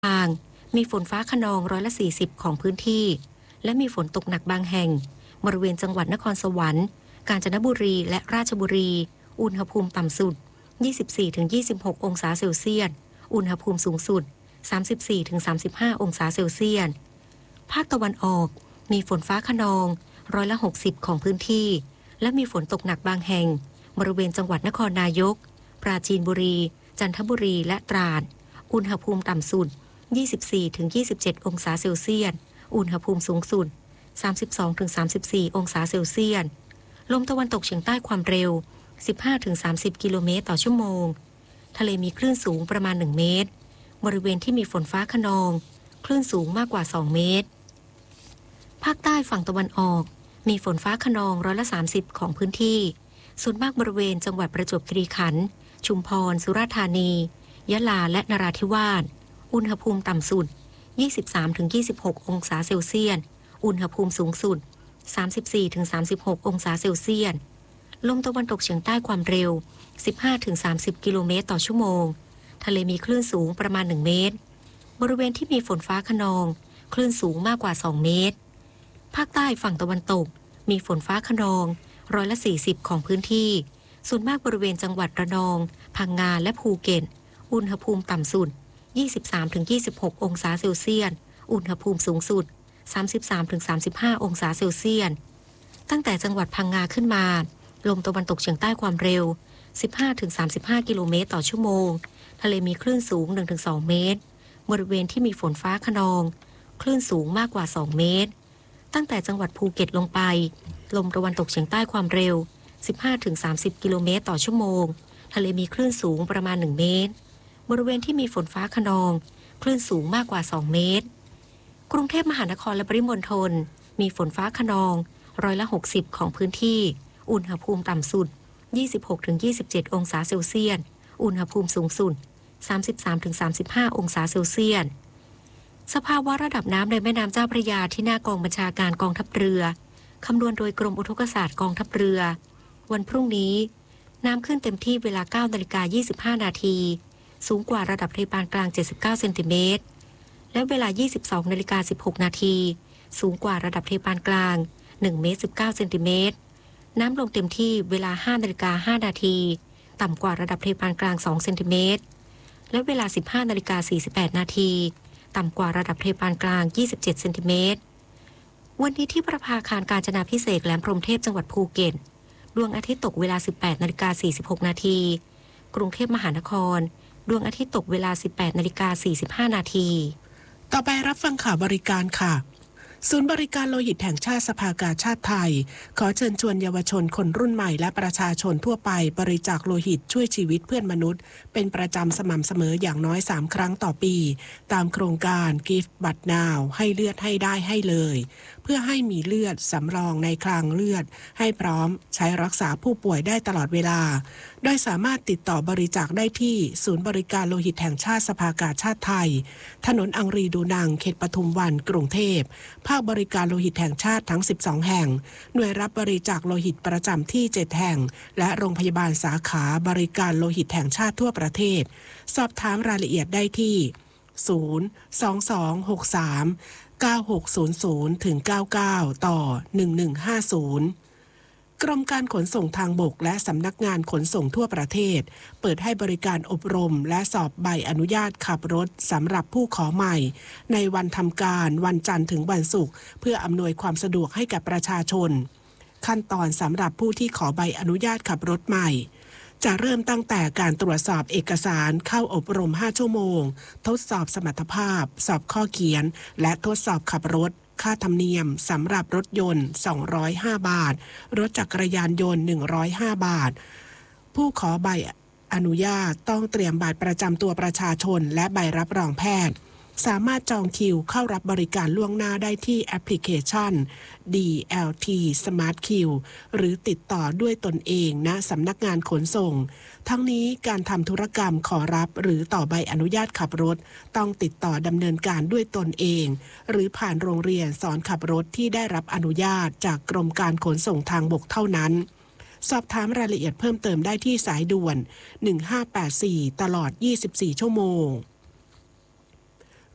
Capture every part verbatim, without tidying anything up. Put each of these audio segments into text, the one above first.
กลางมีฝนฟ้าคะนองร้อยละสี่สิบของพื้นที่และมีฝนตกหนักบางแห่งบริเวณจังหวัดนครสวรรค์กาญจนบุรีและราชบุรีอุณหภูมิต่ำสุด ยี่สิบสี่ถึงยี่สิบหก องศาเซลเซียสอุณหภูมิสูงสุด สามสิบสี่ถึงสามสิบห้า องศาเซลเซียสภาคตะวันออกมีฝนฟ้าคะนองร้อยละหกสิบของพื้นที่และมีฝนตกหนักบางแห่งบริเวณจังหวัดนครนายกปราจีนบุรีจันทบุรีและตราดอุณหภูมิต่ำสุด ยี่สิบสี่ถึงยี่สิบเจ็ด องศาเซลเซียสอุณหภูมิสูงสุด สามสิบสองถึงสามสิบสี่ องศาเซลเซียสลมตะวันตกเฉียงใต้ความเร็ว สิบห้าถึงสามสิบ กิโลเมตรต่อชั่วโมงทะเลมีคลื่นสูงประมาณหนึ่งเมตรบริเวณที่มีฝนฟ้าคะนองคลื่นสูงมากกว่าสองเมตรภาคใต้ฝั่งตะวันออกมีฝนฟ้าคะนองร้อยละสามสิบของพื้นที่ส่วนมากบริเวณจังหวัดประจวบคีรีขันธ์ชุมพรสุราษฎร์ธานียะลาและนราธิวาสอุณหภูมิต่ำสุด ยี่สิบสามถึงยี่สิบหก องศาเซลเซียสอุณหภูมิสูงสุด สามสิบสี่ถึงสามสิบหก องศาเซลเซียสลมตะวันตกเฉียงใต้ความเร็ว สิบห้าถึงสามสิบ กิโลเมตรต่อชั่วโมงทะเลมีคลื่นสูงประมาณหนึ่งเมตรบริเวณที่มีฝนฟ้าคะนองคลื่นสูงมากกว่าสองเมตรภาคใต้ฝั่งตะวันตกมีฝนฟ้าคะนองร้อยละสี่สิบของพื้นที่ส่วนมากบริเวณจังหวัดระนองพังงาและภูเก็ตอุณหภูมิต่ำสุด ยี่สิบสามถึงยี่สิบหก องศาเซลเซียสอุณหภูมิสูงสุด สามสิบสามถึงสามสิบห้า องศาเซลเซียสตั้งแต่จังหวัดพังงาขึ้นมาลมตะวันตกเฉียงใต้ความเร็ว สิบห้าถึงสามสิบห้า กิโลเมตรต่อชั่วโมงทะเลมีคลื่นสูง หนึ่งถึงสอง เมตรบริเวณที่มีฝนฟ้าคะนองคลื่นสูงมากกว่าสองเมตรตั้งแต่จังหวัดภูเก็ตลงไปลมตะวันตกเฉียงใต้ความเร็ว สิบห้าถึงสามสิบ กิโลเมตรต่อชั่วโมงทะเลมีคลื่นสูงประมาณหนึ่งเมตรบริเวณที่มีฝนฟ้าคะนองคลื่นสูงมากกว่าสองเมตรกรุงเทพมหานครและปริมณฑลมีฝนฟ้าคะนองร้อยละหกสิบของพื้นที่อุณหภูมิต่ำสุด ยี่สิบหกถึงยี่สิบเจ็ด องศาเซลเซียสอุณหภูมิสูงสุด สามสิบสามถึงสามสิบห้า องศาเซลเซียสสภาวะระดับน้ำในแม่น้ำเจ้าพระยาที่หน้ากองบัญชาการกองทัพเรือคำนวณโดยกรมอุทกศาสตร์กองทัพเรือวันพรุ่งนี้น้ำขึ้นเต็มที่เวลา เก้านาฬิกายี่สิบห้า นาทีสูงกว่าระดับทะเลปานกลางเจ็ดสิบเก้าเซนติเมตรและเวลา ยี่สิบสองนาฬิกาสิบหก นาทีสูงกว่าระดับทะเลปานกลางหนึ่งเมตรสิบเก้าเซนติเมตรน้ำลงเต็มที่เวลา ห้านาฬิกาห้า นาทีต่ำกว่าระดับทะเลปานกลางสองเซนติเมตรและเวลา สิบห้านาฬิกาสี่สิบแปด นาทีต่ำกว่าระดับทะเลปานกลางยี่สิบเจ็ดเซนติเมตรวันนี้ที่ประภาคารกาญจนาภิเษกแหลมพรหมเทพจังหวัดภูเก็ตดวงอาทิตย์ตกเวลา สิบแปดนาฬิกาสี่สิบหก นาทีกรุงเทพมหานครดวงอาทิตย์ตกเวลา สิบแปดนาฬิกาสี่สิบห้า นาทีต่อไปรับฟังข่าวบริการค่ะศูนย์บริการโลหิตแห่งชาติสภากาชาติไทยขอเชิญชวนเยาวชนคนรุ่นใหม่และประชาชนทั่วไปบริจาคโลหิตช่วยชีวิตเพื่อนมนุษย์เป็นประจำสม่ำเสมออย่างน้อยสามครั้งต่อปีตามโครงการ Give But Now ให้เลือดให้ได้ให้เลยเพื่อให้มีเลือดสำรองในคลังเลือดให้พร้อมใช้รักษาผู้ป่วยได้ตลอดเวลาโดยสามารถติดต่อบริจาคได้ที่ศูนย์บริการโลหิตแห่งชาติสภากาชาติไทยถนนอังรีดูนังเขตปทุมวันกรุงเทพภาคบริการโลหิตแห่งชาติทั้งสิบสองแห่งหน่วยรับบริจาคโลหิตประจำที่เจ็ดแห่งและโรงพยาบาลสาขาบริการโลหิตแห่งชาติทั่วประเทศสอบถามรายละเอียดได้ที่ศูนย์ สอง สอง หก สาม เก้า หก ศูนย์ ศูนย์ ถึง เก้า เก้า ต่อ หนึ่ง หนึ่ง ห้า ศูนย์กรมการขนส่งทางบกและสำนักงานขนส่งทั่วประเทศเปิดให้บริการอบรมและสอบใบอนุญาตขับรถสำหรับผู้ขอใหม่ในวันทำการวันจันทร์ถึงวันศุกร์เพื่ออำนวยความสะดวกให้กับประชาชนขั้นตอนสำหรับผู้ที่ขอใบอนุญาตขับรถใหม่จะเริ่มตั้งแต่การตรวจสอบเอกสารเข้าอบรมห้าชั่วโมงทดสอบสมรรถภาพสอบข้อเขียนและทดสอบขับรถค่าธรรมเนียมสำหรับรถยนต์สองร้อยห้าบาทรถจักรยานยนต์หนึ่งร้อยห้าบาทผู้ขอใบอนุญาตต้องเตรียมบัตรประจำตัวประชาชนและใบรับรองแพทย์สามารถจองคิวเข้ารับบริการล่วงหน้าได้ที่แอปพลิเคชัน ดี แอล ที Smart Queue หรือติดต่อด้วยตนเองณสำนักงานขนส่งทั้งนี้การทำธุรกรรมขอรับหรือต่อใบอนุญาตขับรถต้องติดต่อดำเนินการด้วยตนเองหรือผ่านโรงเรียนสอนขับรถที่ได้รับอนุญาตจากกรมการขนส่งทางบกเท่านั้นสอบถามรายละเอียดเพิ่มเติมได้ที่สายด่วนหนึ่งห้าแปดสี่ตลอดยี่สิบสี่ชั่วโมง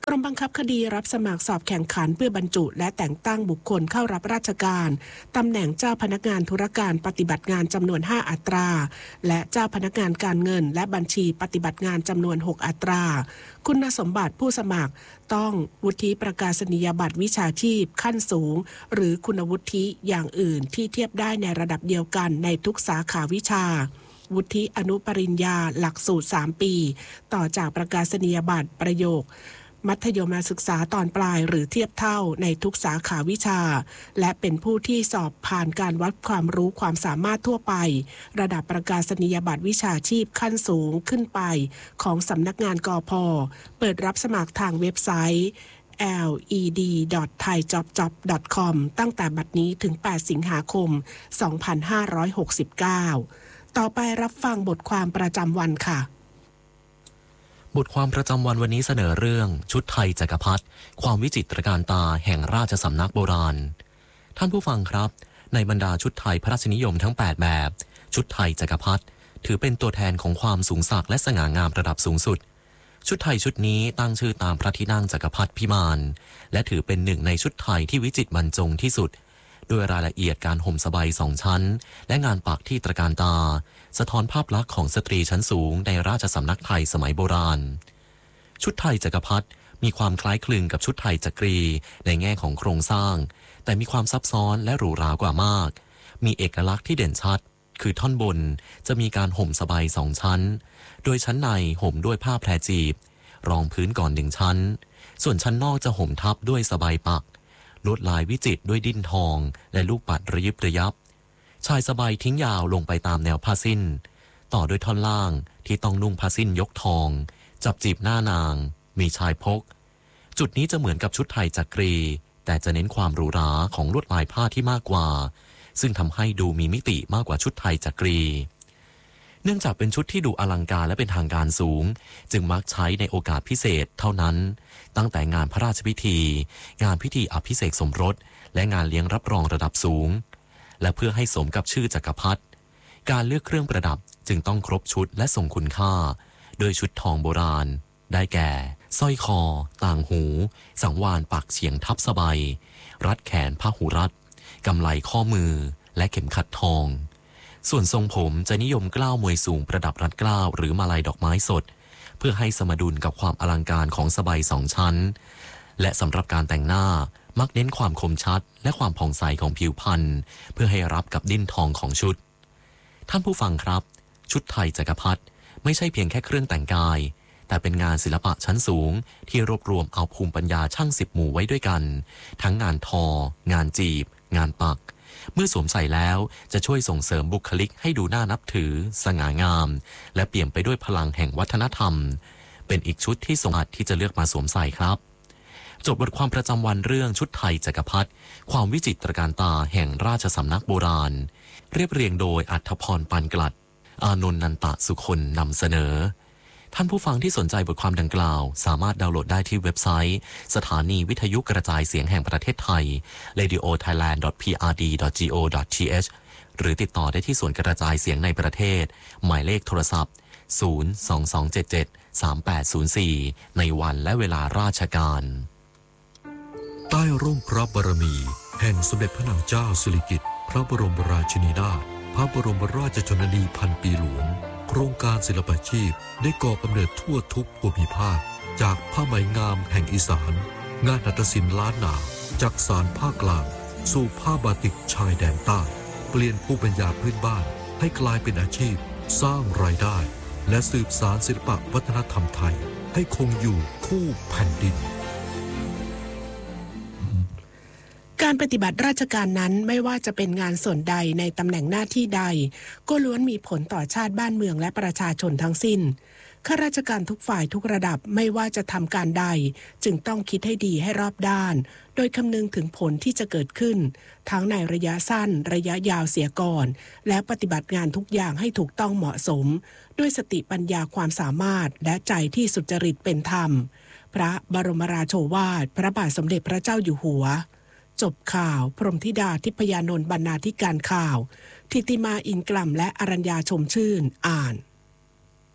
กรมบังคับคดีรับสมัครสอบแข่งขันเพื่อบรรจุและแต่งตั้งบุคคลเข้ารับราชการตำแหน่งเจ้าพนักงานธุรการปฏิบัติงานจำนวนห้าอัตราและเจ้าพนักงานการเงินและบัญชีปฏิบัติงานจำนวนหกอัตราคุณสมบัติผู้สมัครต้องวุฒิประกาศนียบัตรวิชาชีพขั้นสูงหรือคุณวุฒิอย่างอื่นที่เทียบได้ในระดับเดียวกันในทุกสาขาวิชาวุฒิอนุปริญญาหลักสูตรสามปีต่อจากประกาศนียบัตรประโยคมัธยมศึกษาตอนปลายหรือเทียบเท่าในทุกสาขาวิชาและเป็นผู้ที่สอบผ่านการวัดความรู้ความสามารถทั่วไประดับประกาศนียบัตรวิชาชีพขั้นสูงขึ้นไปของสำนักงานกพ.เปิดรับสมัครทางเว็บไซต์ แอล อี ดี ดอท ไทย จ็อบ จ็อบ ดอท คอม ตั้งแต่บัดนี้ถึงแปดสิงหาคมสองพันห้าร้อยหกสิบเก้าต่อไปรับฟังบทความประจำวันค่ะบทความประจำวันวันนี้เสนอเรื่องชุดไทยจักรพรรดิความวิจิตรการตาแห่งราชสำนักโบราณท่านผู้ฟังครับในบรรดาชุดไทยพระราชนิยมทั้งแปดแบบชุดไทยจักรพรรดิถือเป็นตัวแทนของความสูงสักและสง่างามระดับสูงสุดชุดไทยชุดนี้ตั้งชื่อตามพระที่นั่งจักรพรรดิพิมานและถือเป็นหนึ่งในชุดไทยที่วิจิตรบรรจงที่สุดด้วยรายละเอียดการห่มสบายสองชั้นและงานปักที่ตระการตาสะท้อนภาพลักษณ์ของสตรีชั้นสูงในราชสำนักไทยสมัยโบราณชุดไทยจักรพรรดิมีความคล้ายคลึงกับชุดไทยจักรีในแง่ของโครงสร้างแต่มีความซับซ้อนและหรูหรากว่ามากมีเอกลักษณ์ที่เด่นชัดคือท่อนบนจะมีการห่มสบายสองชั้นโดยชั้นในห่มด้วยผ้าแพรจีบรองพื้นก่อนหนึ่งชั้นส่วนชั้นนอกจะห่มทับด้วยสบายปักลวดลายวิจิตรด้วยดิ้นทองและลูกปัดระยิบระยับชายสบายทิ้งยาวลงไปตามแนวผ้าสิ้นต่อด้วยท่อนล่างที่ต้องนุ่งผ้าสิ้นยกทองจับจีบหน้านางมีชายพกจุดนี้จะเหมือนกับชุดไทยจักรีแต่จะเน้นความหรูหราของลวดลายผ้าที่มากกว่าซึ่งทำให้ดูมีมิติมากกว่าชุดไทยจักรีเนื่องจากเป็นชุดที่ดูอลังการและเป็นทางการสูงจึงมักใช้ในโอกาสพิเศษเท่านั้นตั้งแต่งานพระราชพิธีงานพิธีอภิเษกสมรสและงานเลี้ยงรับรองระดับสูงและเพื่อให้สมกับชื่อจักรพรรดิการเลือกเครื่องประดับจึงต้องครบชุดและทรงคุณค่าโดยชุดทองโบราณได้แก่สร้อยคอต่างหูสังวาลปักเฉียงทับสบายรัดแขนพหูรัดกำไลข้อมือและเข็มขัดทองส่วนทรงผมจะนิยมเกล้ามวยสูงประดับรัดเกล้าหรือมาลัยดอกไม้สดเพื่อให้สมดุลกับความอลังการของสบายสองชั้นและสำหรับการแต่งหน้ามักเน้นความคมชัดและความผ่องใสของผิวพรรณเพื่อให้รับกับดิ้นทองของชุดท่านผู้ฟังครับชุดไทยจักรพรรดิไม่ใช่เพียงแค่เครื่องแต่งกายแต่เป็นงานศิลปะชั้นสูงที่รวบรวมเอาภูมิปัญญาช่างสิบหมู่ไว้ด้วยกันทั้งงานทองานจีบงานปักเมื่อสวมใส่แล้วจะช่วยส่งเสริมบุคลิกให้ดูน่านับถือสง่างามและเปี่ยมไปด้วยพลังแห่งวัฒนธรรมเป็นอีกชุดที่สมบัติที่จะเลือกมาสวมใส่ครับจบบทความประจำวันเรื่องชุดไทยจักรพรรดิความวิจิตรการตาแห่งราชสำนักโบราณเรียบเรียงโดยอัธพรปานกลัดอานนท์นันตะสุคนนำเสนอท่านผู้ฟังที่สนใจบทความดังกล่าวสามารถดาวน์โหลดได้ที่เว็บไซต์สถานีวิทยุกระจายเสียงแห่งประเทศไทย เรดิโอไทยแลนด์ ดอท พี อาร์ ดี ดอท จี โอ ดอท ที เอช หรือติดต่อได้ที่ส่วนกระจายเสียงในประเทศหมายเลขโทรศัพท์ศูนย์ สอง สอง เจ็ด เจ็ด สาม แปด ศูนย์ สี่ในวันและเวลาราชการใต้ร่มพระบารมีแห่งสมเด็จพระนางเจ้าสิริกิติ์พระบรมราชินีนาถพระบรมราชชนนีพันปีหลวงโครงการศิลปาชีพได้ก่อกำเนิดทั่วทุกภูมิภาคจากผ้าไหมงามแห่งอีสานงานหัตถศิลป์ล้านนาจากสารภาคกลางสู่ผ้าบาติกชายแดนใต้เปลี่ยนภูมิปัญญาพื้นบ้านให้กลายเป็นอาชีพสร้างรายได้และสืบสานศิลปวัฒนธรรมไทยให้คงอยู่คู่แผ่นดินการปฏิบัติราชการนั้นไม่ว่าจะเป็นงานส่วนใดในตำแหน่งหน้าที่ใดก็ล้วนมีผลต่อชาติบ้านเมืองและประชาชนทั้งสิ้นข้าราชการทุกฝ่ายทุกระดับไม่ว่าจะทำการใดจึงต้องคิดให้ดีให้รอบด้านโดยคำนึงถึงผลที่จะเกิดขึ้นทั้งในระยะสั้นระยะยาวเสียก่อนและปฏิบัติงานทุกอย่างให้ถูกต้องเหมาะสมด้วยสติปัญญาความสามารถและใจที่สุจริตเป็นธรรมพระบรมราโชวาทพระบาทสมเด็จพระเจ้าอยู่หัวจบข่าวพรหมธิดาทิพยานนท์บรรณาธิการข่าวทิติมาอินกล่ำและอรัญญาชมชื่นอ่าน